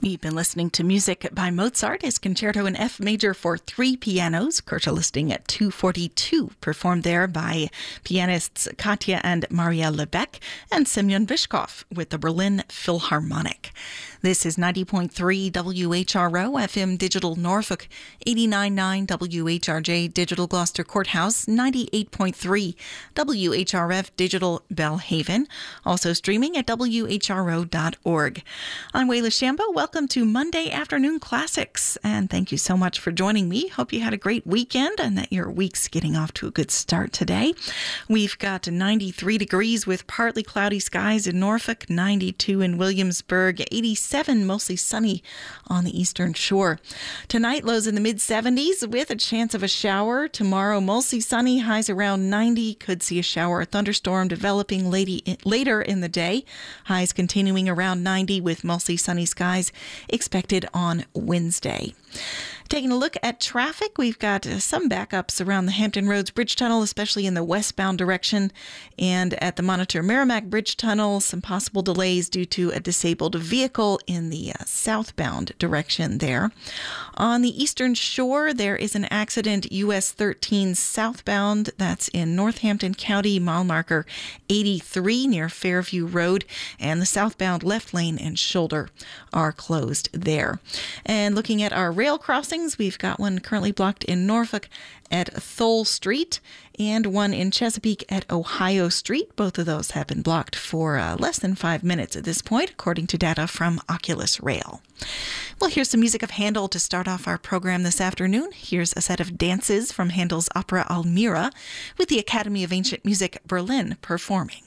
We've been listening to music by Mozart, his Concerto in F major for 3 pianos, Kircher listing at 242, performed there by pianists Katja and Maria Lebeck and Semyon Vyshkov with the Berlin Philharmonic. This is 90.3 WHRO FM Digital Norfolk, 89.9 WHRJ Digital Gloucester Courthouse, 98.3 WHRF Digital Belhaven, also streaming at WHRO.org. I'm Wayla Shambo. Welcome to Monday Afternoon Classics, and thank you so much for joining me. Hope you had a great weekend and that your week's getting off to a good start today. We've got 93 degrees with partly cloudy skies in Norfolk, 92 in Williamsburg, 87 mostly sunny on the eastern shore. Tonight, lows in the mid-70s with a chance of a shower. Tomorrow, mostly sunny, highs around 90. Could see a shower or thunderstorm developing later in the day. Highs continuing around 90 with mostly sunny skies expected on Wednesday. Taking a look at traffic, we've got some backups around the Hampton Roads Bridge Tunnel, especially in the westbound direction, and at the Monitor Merrimack Bridge Tunnel, some possible delays due to a disabled vehicle in the southbound direction there. On the eastern shore, there is an accident, US 13 southbound. That's in Northampton County, mile marker 83 near Fairview Road, and the southbound left lane and shoulder are closed there. And looking at our rail crossings, we've got one currently blocked in Norfolk at Thole Street and one in Chesapeake at Ohio Street. Both of those have been blocked for less than 5 minutes at this point, according to data from Oculus Rail. Well, here's some music of Handel to start off our program this afternoon. Here's a set of dances from Handel's opera Almira with the Academy of Ancient Music Berlin performing.